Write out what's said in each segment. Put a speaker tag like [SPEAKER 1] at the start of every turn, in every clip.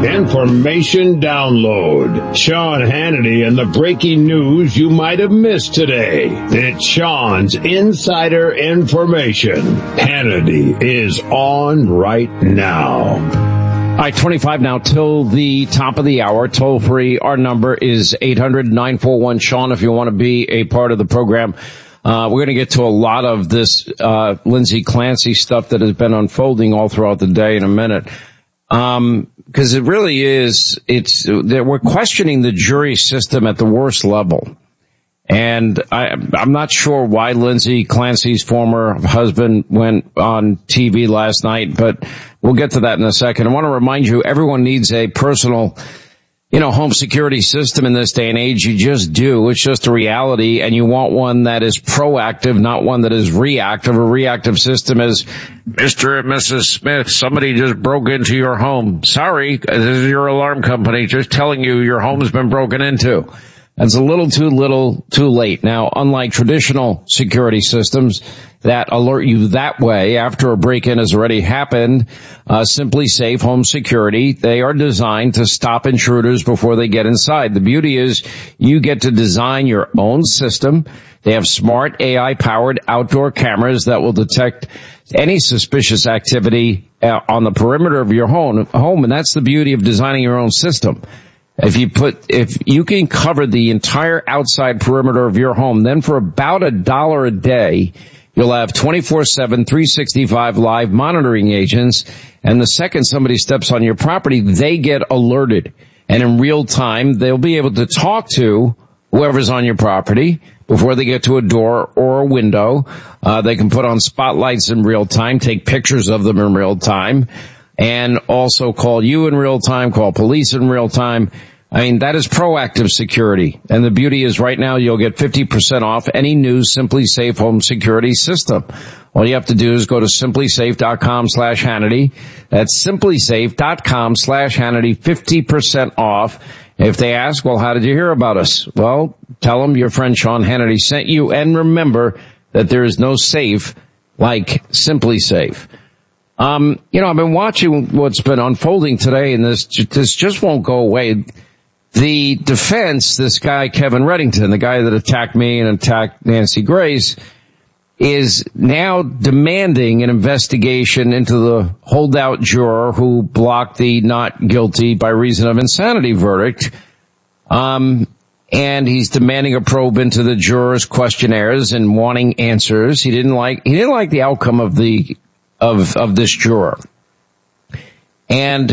[SPEAKER 1] Information download. Sean Hannity and the breaking news you might have missed today. It's Sean's Insider Information. Hannity is on right now.
[SPEAKER 2] All right, 25 now till the top of the hour. Toll free. Our number is 800-941-SEAN if you want to be a part of the program. We're going to get to a lot of this Lindsay Clancy stuff that has been unfolding all throughout the day in a minute. Because it really is, we're questioning the jury system at the worst level. And I'm not sure why Lindsay Clancy's former husband went on TV last night, but we'll get to that in a second. I want to remind you, everyone needs a personal, home security system in this day and age. You just do. It's just a reality, and you want one that is proactive, not one that is reactive. A reactive system is, Mr. and Mrs. Smith, somebody just broke into your home. Sorry, this is your alarm company just telling you your home's been broken into. That's a little too late. Now, unlike traditional security systems that alert you that way after a break-in has already happened, Simply Safe Home Security, they are designed to stop intruders before they get inside. The beauty is you get to design your own system. They have smart AI-powered outdoor cameras that will detect any suspicious activity on the perimeter of your home, and that's the beauty of designing your own system. If you can cover the entire outside perimeter of your home, then for about $1 a day, you'll have 24/7, 365 live monitoring agents. And the second somebody steps on your property, they get alerted. And in real time, they'll be able to talk to whoever's on your property before they get to a door or a window. They can put on spotlights in real time, take pictures of them in real time, and also call you in real time, call police in real time. I mean, that is proactive security. And the beauty is right now you'll get 50% off any new Simply Safe home security system. All you have to do is go to simplysafe.com/Hannity. That's simplysafe.com/Hannity, 50% off. If they ask, well, how did you hear about us? Well, tell them your friend Sean Hannity sent you. And remember that there is no safe like Simply Safe. I've been watching what's been unfolding today, and this just won't go away. The defense, this guy, Kevin Reddington, the guy that attacked me and attacked Nancy Grace, is now demanding an investigation into the holdout juror who blocked the not guilty by reason of insanity verdict. And he's demanding a probe into the jurors' questionnaires and wanting answers. He didn't like the outcome of this juror. And,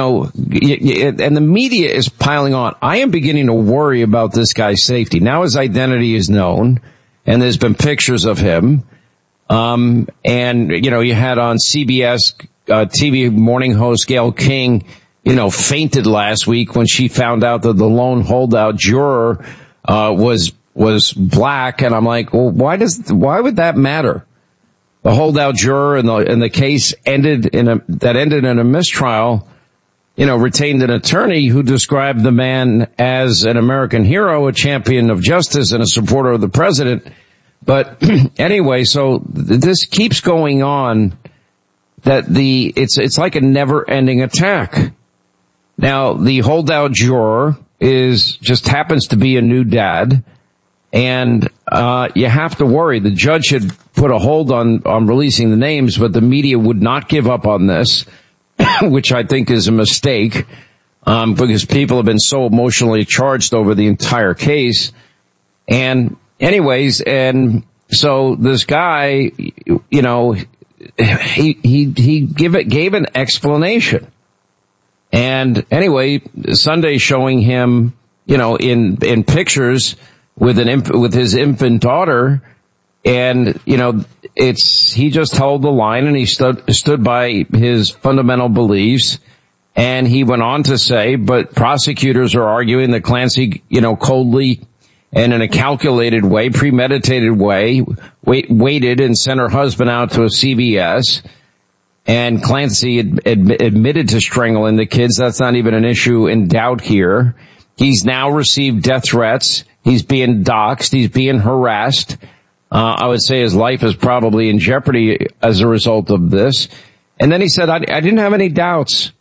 [SPEAKER 2] and the media is piling on. I am beginning to worry about this guy's safety. Now his identity is known, and there's been pictures of him. You had on CBS TV morning host Gayle King, fainted last week when she found out that the lone holdout juror was black. And I'm like, well, why would that matter? The holdout juror and the case ended in a mistrial, retained an attorney who described the man as an American hero, a champion of justice, and a supporter of the president. But anyway, so this keeps going on, that it's like a never-ending attack. Now, the holdout juror just happens to be a new dad. And you have to worry. The judge had put a hold on releasing the names, but the media would not give up on this, which I think is a mistake, because people have been so emotionally charged over the entire case. And and so this guy, he gave an explanation. And anyway, Sunday showing him, in pictures with his infant daughter, and he just held the line, and he stood by his fundamental beliefs. And he went on to say, but prosecutors are arguing that Clancy, coldly and in a calculated way, premeditated way, waited and sent her husband out to a CVS. And Clancy admitted to strangling the kids. That's not even an issue in doubt here. He's now received death threats. He's being doxxed. He's being harassed. I would say his life is probably in jeopardy as a result of this. And then he said, I didn't have any doubts.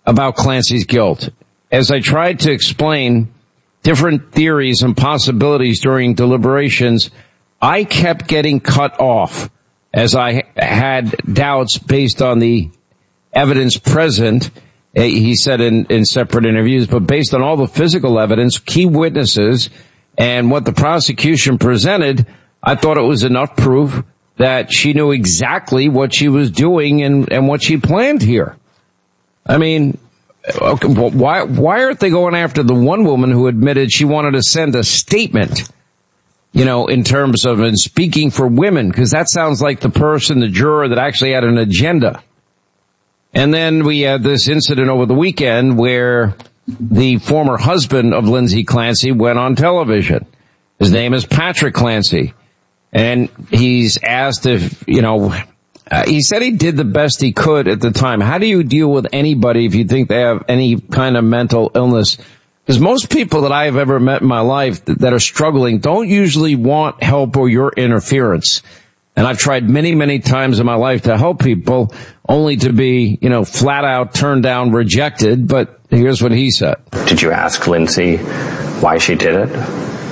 [SPEAKER 2] about Clancy's guilt. As I tried to explain different theories and possibilities during deliberations, I kept getting cut off as I had doubts based on the evidence present, he said in separate interviews, but based on all the physical evidence, key witnesses, and what the prosecution presented, I thought it was enough proof that she knew exactly what she was doing and what she planned here. I mean, okay, why aren't they going after the one woman who admitted she wanted to send a statement, in terms of and speaking for women? Because that sounds like the person, the juror, that actually had an agenda. And then we had this incident over the weekend where the former husband of Lindsay Clancy went on television. His name is Patrick Clancy. And he's asked if, he said he did the best he could at the time. How do you deal with anybody if you think they have any kind of mental illness? Because most people that I have ever met in my life that are struggling don't usually want help or your interference. And I've tried many, many times in my life to help people only to be, flat out turned down, rejected. But here's what he said.
[SPEAKER 3] Did you ask Lindsay why she did it?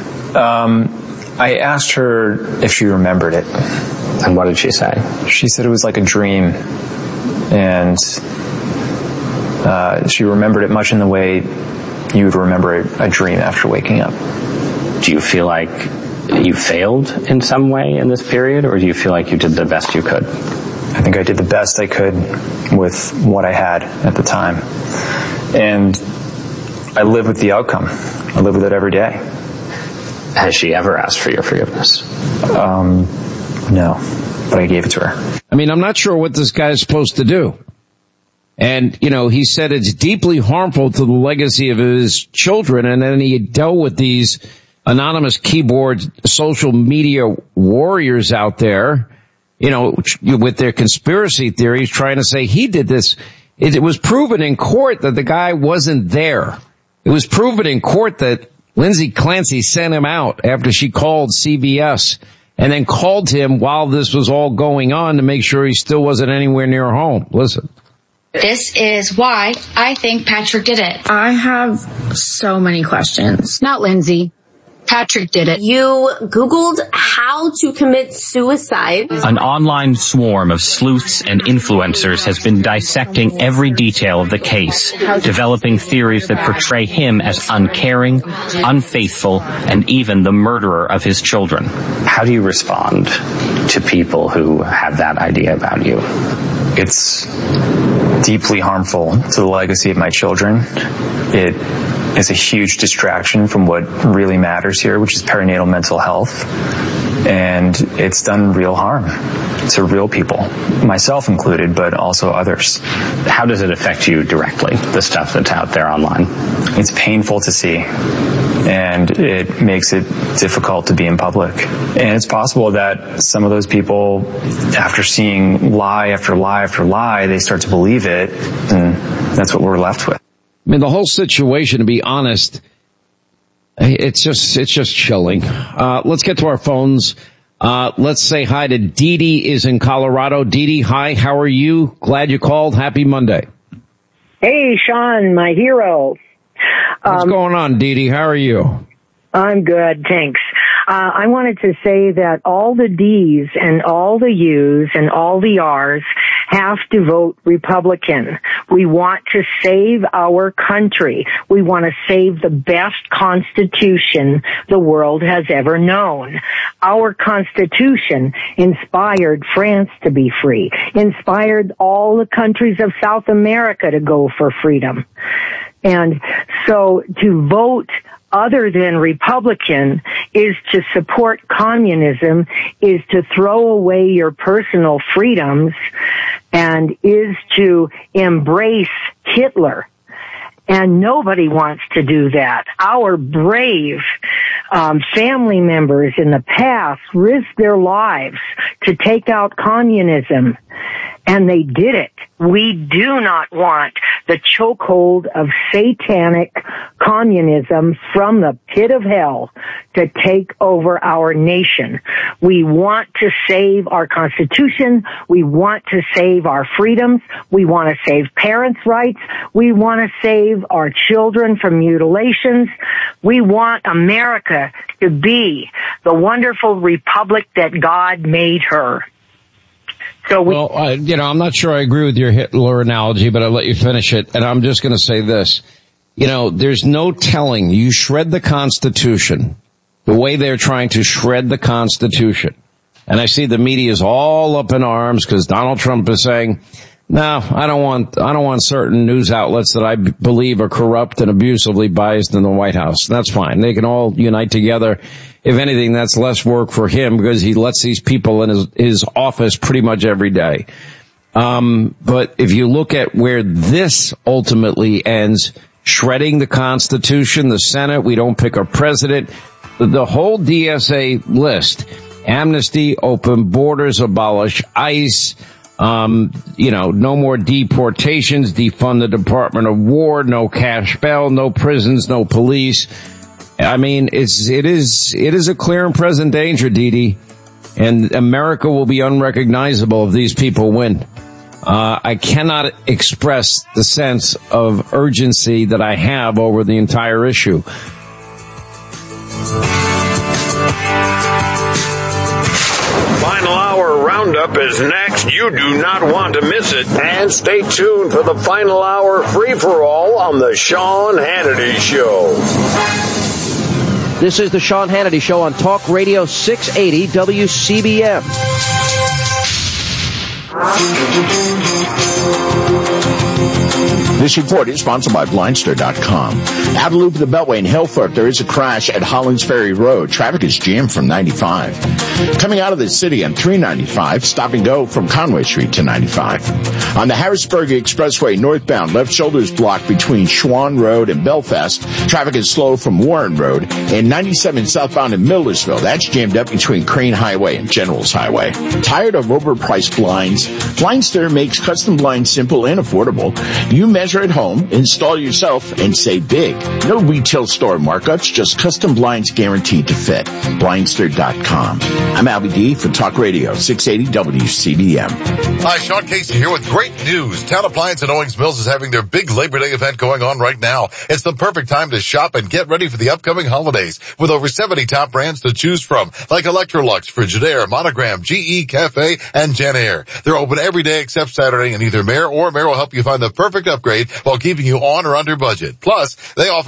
[SPEAKER 4] I asked her if she remembered it.
[SPEAKER 3] And what did she say?
[SPEAKER 4] She said it was like a dream. And she remembered it much in the way you would remember a dream after waking up.
[SPEAKER 3] Do you feel like you failed in some way in this period, or do you feel like you did the best you could?
[SPEAKER 4] I think I did the best I could with what I had at the time. And I live with the outcome. I live with it every day.
[SPEAKER 3] Has she ever asked for your forgiveness?
[SPEAKER 4] No, but I gave it to her.
[SPEAKER 2] I mean, I'm not sure what this guy is supposed to do. And, he said it's deeply harmful to the legacy of his children. And then he dealt with these anonymous keyboard social media warriors out there, with their conspiracy theories trying to say he did this. It was proven in court that the guy wasn't there. It was proven in court that Lindsay Clancy sent him out after she called CBS and then called him while this was all going on to make sure he still wasn't anywhere near home. Listen.
[SPEAKER 5] This is why I think Patrick did it.
[SPEAKER 6] I have so many questions.
[SPEAKER 5] Not Lindsay. Patrick did it.
[SPEAKER 7] You Googled how to commit suicide.
[SPEAKER 8] An online swarm of sleuths and influencers has been dissecting every detail of the case, developing theories that portray him as uncaring, unfaithful, and even the murderer of his children.
[SPEAKER 3] How do you respond to people who have that idea about you?
[SPEAKER 4] It's deeply harmful to the legacy of my children. It is a huge distraction from what really matters here, which is perinatal mental health. And it's done real harm to real people, myself included, but also others.
[SPEAKER 3] How does it affect you directly, the stuff that's out there online?
[SPEAKER 4] It's painful to see, and it makes it difficult to be in public. And it's possible that some of those people, after seeing lie after lie after lie, they start to believe it, and that's what we're left with.
[SPEAKER 2] I mean, the whole situation, to be honest, it's just chilling. Let's get to our phones. Let's say hi to Dee Dee is in Colorado. Dee Dee, hi, how are you? Glad you called. Happy Monday.
[SPEAKER 9] Hey, Sean, my hero.
[SPEAKER 2] What's going on, Dee Dee? How are you?
[SPEAKER 9] I'm good, thanks. I wanted to say that all the D's and all the U's and all the R's have to vote Republican. We want to save our country. We want to save the best Constitution the world has ever known. Our Constitution inspired France to be free, inspired all the countries of South America to go for freedom. And so to vote other than Republican is to support communism, is to throw away your personal freedoms, and is to embrace Hitler. And nobody wants to do that. Our brave family members in the past risked their lives to take out communism. And they did it. We do not want the chokehold of satanic communism from the pit of hell to take over our nation. We want to save our Constitution. We want to save our freedoms. We want to save parents' rights. We want to save our children from mutilations. We want America to be the wonderful republic that God made her. So
[SPEAKER 2] I'm not sure I agree with your Hitler analogy, but I'll let you finish it. And I'm just going to say this. There's no telling. You shred the Constitution the way they're trying to shred the Constitution. And I see the media is all up in arms because Donald Trump is saying, no, I don't want certain news outlets that I believe are corrupt and abusively biased in the White House. That's fine. They can all unite together. If anything, that's less work for him because he lets these people in his office pretty much every day. But if you look at where this ultimately ends, shredding the Constitution, the Senate, we don't pick a president, the whole DSA list, amnesty, open borders, abolish ICE, no more deportations, defund the Department of War, no cash bail, no prisons, no police. I mean, it is a clear and present danger, Didi, and America will be unrecognizable if these people win. I cannot express the sense of urgency that I have over the entire issue.
[SPEAKER 1] Final Hour Roundup is next. You do not want to miss it. And stay tuned for the Final Hour free-for-all on the Sean Hannity Show.
[SPEAKER 10] This is the Sean Hannity Show on Talk Radio 680 WCBM.
[SPEAKER 11] This report is sponsored by Blindster.com. Out of the loop of the Beltway in Hillfort, there is a crash at Hollins Ferry Road. Traffic is jammed from 95. Coming out of the city on 395, stop and go from Conway Street to 95. On the Harrisburg Expressway northbound, left shoulder is blocked between Schwann Road and Belfast. Traffic is slow from Warren Road. And 97 southbound in Millersville, that's jammed up between Crane Highway and Generals Highway. Tired of overpriced blinds? Blindster makes custom blinds simple and affordable. You measure at home, install yourself, and save big. No retail store markups, just custom blinds guaranteed to fit. Blindster.com. I'm Albie D for Talk Radio 680 WCBM.
[SPEAKER 12] Hi, Sean Casey here with great news. Town Appliance in Owings Mills is having their big Labor Day event going on right now. It's the perfect time to shop and get ready for the upcoming holidays with over 70 top brands to choose from, like Electrolux, Frigidaire, Monogram, GE, Cafe, and JennAir. They're open every day except Saturday, and either Mayor or Mayor will help you find the perfect upgrade while keeping you on or under budget. Plus, they offer